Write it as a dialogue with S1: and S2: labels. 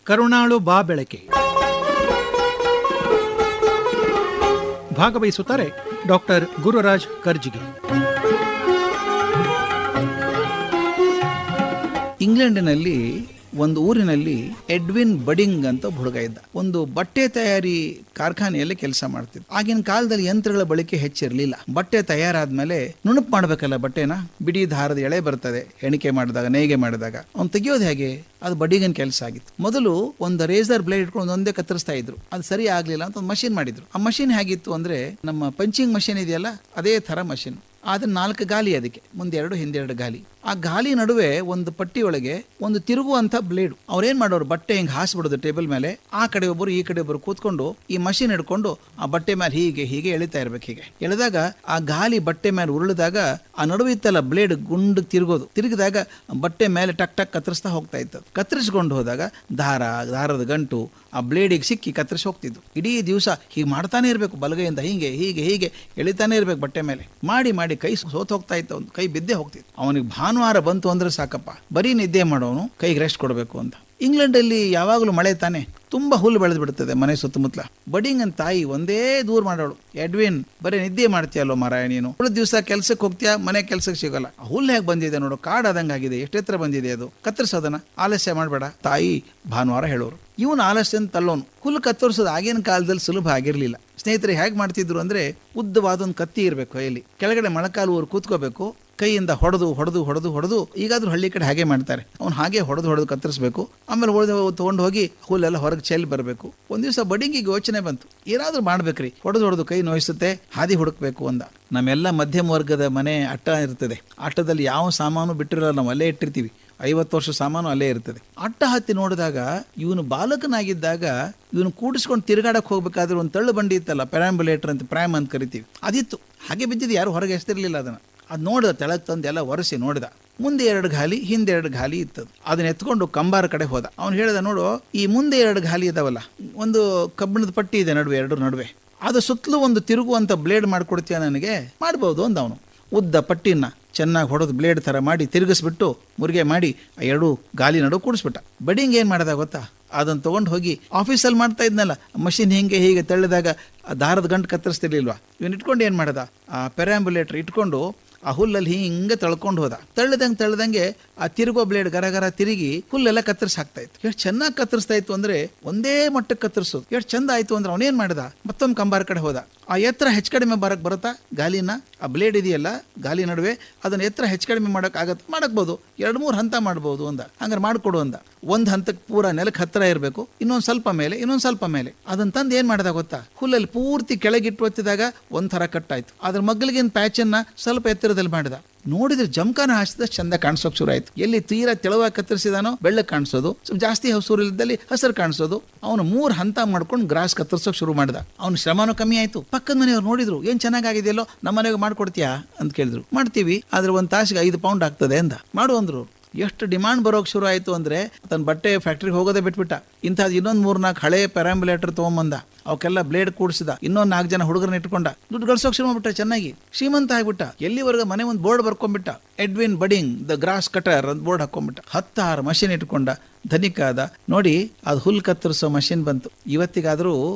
S1: ಕರುಣಾಳು ಬಾ ಬೆಳಕೆ. ಭಾಗವಹಿಸುತ್ತಾರೆ ಡಾಕ್ಟರ್ ಗುರುರಾಜ್ ಕರ್ಜಿಗಿ.
S2: ಇಂಗ್ಲೆಂಡಿನಲ್ಲಿ ಒಂದು ಊರಿನಲ್ಲಿ ಎಡ್ವಿನ್ ಬಡಿಂಗ್ ಅಂತ ಹುಡುಗ ಇದ್ದ. ಒಂದು ಬಟ್ಟೆ ತಯಾರಿ ಕಾರ್ಖಾನೆಯಲ್ಲಿ ಕೆಲಸ ಮಾಡ್ತಿದ್ದ. ಆಗಿನ ಕಾಲದಲ್ಲಿ ಯಂತ್ರಗಳ ಬಳಕೆ ಹೆಚ್ಚಿರಲಿಲ್ಲ. ಬಟ್ಟೆ ತಯಾರಾದ್ಮೇಲೆ ನುಣುಪ್ ಮಾಡ್ಬೇಕಲ್ಲ ಬಟ್ಟೆನ, ಬಿಡಿ ದಾರದ ಎಳೆ ಬರ್ತದೆ ಎಣಿಕೆ ಮಾಡಿದಾಗ, ನೇಯ್ಗೆ ಮಾಡಿದಾಗ ಅವ್ನು ತೆಗಿಯೋದು ಹೇಗೆ? ಅದು ಬಡಿಗನ್ ಕೆಲಸ ಆಗಿತ್ತು. ಮೊದಲು ಒಂದು ರೇಸರ್ ಬ್ಲೇಡ್ ಇಟ್ಕೊಂಡು ಒಂದೇ ಕತ್ತರಿಸ್ತಾ ಇದ್ರು. ಅದು ಸರಿ ಆಗ್ಲಿಲ್ಲ ಅಂತ ಒಂದು ಮಷಿನ್ ಮಾಡಿದ್ರು. ಆ ಮಷಿನ್ ಹೇಗಿತ್ತು ಅಂದ್ರೆ ನಮ್ಮ ಪಂಚಿಂಗ್ ಮಷಿನ್ ಇದೆಯಲ್ಲ ಅದೇ ತರ ಮಷಿನ್. ಆದ್ರೆ 4 ಗಾಲಿ, ಅದಕ್ಕೆ ಮುಂದೆ 2 ಹಿಂದೆ 2 ಗಾಲಿ. ಆ ಗಾಲಿ ನಡುವೆ ಒಂದು ಪಟ್ಟಿ ಒಳಗೆ ಒಂದು ತಿರುಗುವಂತ ಬ್ಲೇಡ್. ಅವ್ರೇನ್ ಮಾಡೋರು, ಬಟ್ಟೆ ಹಿಂಗೆ ಹಾಸ್ಬಿಡೋದು ಟೇಬಲ್ ಮೇಲೆ. ಆ ಕಡೆ ಒಬ್ಬರು ಈ ಕಡೆ ಒಬ್ಬರು ಕೂತ್ಕೊಂಡು ಈ ಮಷಿನ್ ಹಿಡ್ಕೊಂಡು ಆ ಬಟ್ಟೆ ಮೇಲೆ ಹೀಗೆ ಹೀಗೆ ಎಳಿತಾ ಇರ್ಬೇಕು. ಹೀಗೆ ಎಳೆದಾಗ ಆ ಗಾಲಿ ಬಟ್ಟೆ ಮೇಲೆ ಉರುಳಿದಾಗ ಆ ನಡುವೆ ಇತ್ತಲ್ಲ ಬ್ಲೇಡ್ ಗುಂಡು ತಿರುಗೋದು. ತಿರುಗಿದಾಗ ಬಟ್ಟೆ ಮೇಲೆ ಟಕ್ ಟಕ್ ಕತ್ತರಿಸ್ತಾ ಹೋಗ್ತಾ ಇತ್ತು. ಕತ್ತರಿಸ್ಕೊಂಡು ಹೋದಾಗ ದಾರದ ಗಂಟು ಆ ಬ್ಲೇಡಿಗೆ ಸಿಕ್ಕಿ ಕತ್ತರಿಸಿ ಹೋಗ್ತಿದ್ದು. ಇಡೀ ದಿವಸ ಹೀಗೆ ಮಾಡ್ತಾನೆ ಇರಬೇಕು, ಬಲಗೈಯಿಂದ ಹೀಗೆ ಹೀಗೆ ಹೀಗೆ ಎಳಿತಾನೆ ಇರ್ಬೇಕು ಬಟ್ಟೆ ಮೇಲೆ. ಮಾಡಿ ಮಾಡಿ ಕೈ ಸೋತ್ ಹೋಗ್ತಾ ಇತ್ತು, ಒಂದು ಕೈ ಬಿದ್ದೇ ಹೋಗ್ತಿತ್ತು. ಅವನಿಗೆ ಭಾನುವಾರ ಬಂತು ಅಂದ್ರೆ ಸಾಕಪ್ಪ, ಬರೀ ನಿದ್ದೆ ಮಾಡೋನು, ಕೈಗೆ ರೆಸ್ಟ್ ಕೊಡಬೇಕು ಅಂತ. ಇಂಗ್ಲೆಂಡಲ್ಲಿ ಯಾವಾಗಲೂ ಮಳೆ ತಾನೆ, ತುಂಬಾ ಹುಲ್ಲು ಬೆಳೆದು ಬಿಡ್ತದೆ ಮನೆ ಸುತ್ತಮುತ್ತಲ. ಬಡಿಂಗನ್ ತಾಯಿ ಒಂದೇ ದೂರ ಮಾಡೋಳು, ಎಡ್ವಿನ್ ಬರೀ ನಿದ್ದೆ ಮಾಡ್ತೀಯಲ್ಲೋ ಮಾರಾಯ ನೀನು, ಉಳಿದ ದಿವಸ ಕೆಲ್ಸಕ್ಕೆ ಹೋಗ್ತೀಯಾ, ಮನೆ ಕೆಲ್ಸಕ್ಕೆ ಸಿಗಲ್ಲ. ಹುಲ್ಲು ಹೇಗೆ ಬಂದಿದೆ ನೋಡು, ಕಾಡಾದಂಗೆ ಆಗಿದೆ, ಎಷ್ಟೆತ್ರ ಬಂದಿದೆ ಅದು, ಕತ್ತರಿಸೋದನ್ನ ಆಲಸ್ಯ ಮಾಡಬೇಡ ತಾಯಿ ಭಾನುವಾರ ಹೇಳೋರು. ಇವನು ಆಲಸ್ಯ ತಲ್ಲೋನು. ಹುಲ್ಲು ಕತ್ತರಿಸೋದು ಆಗಿನ ಕಾಲದಲ್ಲಿ ಸುಲಭ ಆಗಿರ್ಲಿಲ್ಲ. ಸ್ನೇಹಿತರೆ ಹೇಗೆ ಮಾಡ್ತಿದ್ರು ಅಂದ್ರೆ, ಉದ್ದವಾದ ಒಂದು ಕತ್ತಿ ಇರಬೇಕು ಕೈಯಲ್ಲಿ, ಕೆಳಗಡೆ ಮೊಳಕಾಲು ಊರು ಕೂತ್ಕೋಬೇಕು, ಕೈಯಿಂದ ಹೊಡೆದು ಹೊಡೆದು ಹೊಡೆದು ಹೊಡೆದು, ಈಗಾದ್ರೂ ಹಳ್ಳಿ ಕಡೆ ಹಾಗೆ ಮಾಡ್ತಾರೆ, ಅವ್ನು ಹಾಗೆ ಹೊಡೆದು ಹೊಡೆದು ಕತ್ತರಿಸಬೇಕು. ಆಮೇಲೆ ತಗೊಂಡು ಹೋಗಿ ಹುಲ್ಲೆಲ್ಲ ಹೊರಗೆ ಚೆಲ್ಲಿ ಬರಬೇಕು. ಒಂದ್ ದಿವಸ ಬಡಿಂಗಿಗೆ ಯೋಚನೆ ಬಂತು, ಏನಾದ್ರೂ ಮಾಡ್ಬೇಕ್ರಿ, ಹೊಡೆದು ಹೊಡೆದು ಕೈ ನೋಯಿಸುತ್ತೆ, ಹಾದಿ ಹುಡುಕ್ಬೇಕು ಅಂದ. ನಮ್ಮೆಲ್ಲ ಮಧ್ಯಮ ವರ್ಗದ ಮನೆ ಅಟ್ಟ ಇರ್ತದೆ. ಅಟ್ಟದಲ್ಲಿ ಯಾವ ಸಾಮಾನು ಬಿಟ್ಟಿರಲ್ಲ, ನಾವು ಅಲ್ಲೇ ಇಟ್ಟಿರ್ತೀವಿ. 50 ವರ್ಷ ಸಾಮಾನು ಅಲ್ಲೇ ಇರ್ತದೆ. ಅಟ್ಟ ಹತ್ತಿ ನೋಡಿದಾಗ ಇವನು ಬಾಲಕನಾಗಿದ್ದಾಗ ಇವನು ಕೂಡಿಸ್ಕೊಂಡು ತಿರುಗಾಡಕ್ಕೆ ಹೋಗ್ಬೇಕಾದ್ರೆ ಒಂದು ತಳ್ಳು ಬಂಡಿ ಇತ್ತಲ್ಲ, ಪೆರಾಂಬುಲೇಟರ್ ಅಂತ, ಪ್ರ್ಯಾಮ್ ಅಂತ ಕರಿತೀವಿ, ಅದಿತ್ತು. ಹಾಗೆ ಬಿದ್ದಿದ್ದು, ಯಾರು ಹೊರಗೆ ಎಸ್ತಿರ್ಲಿಲ್ಲ ಅದನ್ನ. ಅದು ನೋಡಿದ, ತೆಳಗ್ ತಂದು ಎಲ್ಲ ಒರೆಸಿ ನೋಡಿದ. ಮುಂದೆ 2 ಗಾಲಿ ಹಿಂದೆ 2 ಗಾಲಿ ಇತ್ತದು. ಅದನ್ನ ಎತ್ಕೊಂಡು ಕಂಬಾರ ಕಡೆ ಹೋದ. ಅವ್ನು ಹೇಳಿದ, ನೋಡು ಈ ಮುಂದೆ 2 ಗಾಲಿ ಇದಾವಲ್ಲ, ಒಂದು ಕಬ್ಬಿಣದ ಪಟ್ಟಿ ಇದೆ ನಡುವೆ, 2 ನಡುವೆ, ಅದು ಸುತ್ತಲೂ ಒಂದು ತಿರುಗುವಂತ ಬ್ಲೇಡ್ ಮಾಡ್ಕೊಡ್ತೀಯ ನನಗೆ? ಮಾಡ್ಬೋದು ಅಂದ ಅವನು. ಉದ್ದ ಪಟ್ಟಿನ ಚೆನ್ನಾಗಿ ಹೊಡೆದು ಬ್ಲೇಡ್ ತರ ಮಾಡಿ ತಿರುಗಿಸ್ಬಿಟ್ಟು ಮುರುಗೆ ಮಾಡಿ 2 ಗಾಲಿ ನಡು ಕೂಡಿಸ್ಬಿಟ್ಟ. ಬಡಿಂಗ್ ಏನ್ ಮಾಡ್ದ ಗೊತ್ತಾ, ಅದನ್ನ ತಗೊಂಡು ಹೋಗಿ ಆಫೀಸಲ್ಲಿ ಮಾಡ್ತಾ ಇದ್ನಲ್ಲ, ಮಷಿನ್ ಹಿಂಗೆ ಹೀಗೆ ತಳ್ಳಿದಾಗ ದಾರದ ಗಂಟು ಕತ್ತರಿಸ್ತಿರ್ಲಿಲ್ವಾ, ಇವನ್ ಇಟ್ಕೊಂಡು ಏನ್ ಮಾಡದ, ಆ ಪೆರಾಂಬುಲೇಟರ್ ಇಟ್ಕೊಂಡು ಆ ಹುಲ್ಲಲ್ಲಿ ಹಿಂಗೆ ತಳ್ಕೊಂಡು ಹೋದ. ತಳ್ಳದಂಗೆ ಆ ತಿರುಗೋ ಬ್ಲೇಡ್ ಗರಗರ ತಿರುಗಿ ಹುಲ್ಲೆಲ್ಲ ಕತ್ತರಿಸಿ ಹಾಕ್ತಾ ಇತ್ತು. ಎಷ್ಟು ಚೆನ್ನಾಗಿ ಕತ್ತರಿಸ್ತಾ ಇತ್ತು ಅಂದ್ರೆ, ಒಂದೇ ಮಟ್ಟಕ್ಕೆ ಕತ್ತರಿಸೋದು ಎಷ್ಟು ಚಂದ ಆಯ್ತು ಅಂದ್ರೆ, ಅವನೇನ್ ಮಾಡ್ದ, ಮತ್ತೊಂದು ಕಂಬಾರ ಕಡೆ ಹೋದ. ಆ ಎತ್ತರ ಹೆಚ್ಚು ಕಡಿಮೆ ಬರುತ್ತಾ ಗಾಲಿನ, ಆ ಬ್ಲೇಡ್ ಇದೆಯಲ್ಲ ಗಾಲಿ ನಡುವೆ, ಅದನ್ನ ಎತ್ತರ ಹೆಚ್ಚು ಕಡಿಮೆ ಮಾಡಕ್ಬೋದು, 2-3 ಹಂತ ಮಾಡ್ಬೋದು ಅಂದ. ಹಂಗಾರೆ ಮಾಡ್ಕೊಡು ಅಂದ. ಒಂದ್ ಹಂತಕ್ಕೆ ಪೂರ ನೆಲಕ್ಕೆ ಹತ್ತಿರ ಇರಬೇಕು, ಇನ್ನೊಂದ್ ಸ್ವಲ್ಪ ಮೇಲೆ, ಇನ್ನೊಂದ್ ಸ್ವಲ್ಪ ಮೇಲೆ. ಅದನ್ನ ತಂದು ಏನ್ ಮಾಡ್ದ ಗೊತ್ತಾ, ಹುಲ್ಲಲ್ಲಿ ಪೂರ್ತಿ ಕೆಳಗಿಟ್ಟು ಒತ್ತಿದಾಗ ಒಂಥರ ಕಟ್ಟಾಯ್ತು. ಅದ್ರ ಮಗ್ಲಿಗಿನ ಪ್ಯಾಚನ್ನ ಸ್ವಲ್ಪ ಎತ್ತರದಲ್ಲಿ ಮಾಡಿದ. ನೋಡಿದ್ರೆ ಜಮಖಾನ ಹಾಸಿದ ಚಂದ ಕಾಣಿಸೋಕ್ ಶುರು ಆಯ್ತು. ಎಲ್ಲಿ ತೀರಾ ತೆಳುವಾಗಿ ಕತ್ತರಿಸಿದಾನೋ ಬೆಳ್ಳಕ್ಕೆ ಕಾಣಿಸೋದು, ಸ್ವಲ್ಪ ಜಾಸ್ತಿ ಹಸುರು ಇಲ್ಲದಲ್ಲಿ ಹಸಿರು ಕಾಣಿಸೋದು. ಅವನು 3 ಹಂತ ಮಾಡ್ಕೊಂಡು ಗ್ರಾಸ್ ಕತ್ತರಿಸೋಕ್ ಶುರು ಮಾಡಿದ. ಅವ್ನ ಶ್ರಮನೂ ಕಮ್ಮಿ ಆಯ್ತು. ಪಕ್ಕದ ಮನೆಯವ್ರು ನೋಡಿದ್ರು, ಏನ್ ಚೆನ್ನಾಗಿದೆಯಲ್ಲೋ, ನಮ್ಮ ಮನೆಗೆ ಮಾಡ್ಕೊಡ್ತೀಯಾ ಅಂತ ಕೇಳಿದ್ರು. ಮಾಡ್ತೀವಿ, ಆದ್ರೆ 1 ತಾಸಿಗೆ 5 ಪೌಂಡ್ ಆಗ್ತದೆ ಅಂದ. ಮಾಡು ಅಂದ್ರು. ಎಷ್ಟು ಡಿಮಾಂಡ್ ಬರೋಕ್ ಶುರು ಆಯ್ತು ಅಂದ್ರೆ, ತನ್ನ ಬಟ್ಟೆ ಫ್ಯಾಕ್ಟ್ರಿಗೆ ಹೋಗೋದೇ ಬಿಟ್ಬಿಟ್ಟ. ಇಂಥದ್ದು ಇನ್ನೊಂದು 3-4 ಹಳೆ ಪೆರಾಂಬುಲೇಟರ್ ತಗೊಂಬಂದ, ಅವಕ್ಕೆಲ್ಲ ಬ್ಲೇಡ್ ಕೂಡಿಸಿದ, ಇನ್ನೊಂದು 4 ಜನ ಹುಡುಗರನ್ನ ಇಟ್ಕೊಂಡ, ದುಡ್ಡು ಗಳಿಸೋಕ್ ಶುರು ಮಾಡ್ಬಿಟ್ಟ, ಚೆನ್ನಾಗಿ ಶ್ರೀಮಂತ ಆಗ್ಬಿಟ್ಟ. ಎಲ್ಲಿವರೆಗೆ ಮನೆ ಒಂದು board ಬರ್ಕೊಂಡ್ಬಿಟ್ಟ, Edwin budding the gross cutter ಅಂತ ಬೋರ್ಡ್ ಹಾಕೊಂಡ್ಬಿಟ್ಟ. 16 ಮಷಿನ್ ಇಟ್ಕೊಂಡ, ಧನಿಕ ಆದ. ನೋಡಿ, ಅದು ಹುಲ್ ಕತ್ತರಿಸೋ ಮಷಿನ್ ಬಂತು. ಇವತ್ತಿಗಾದ್ರೂ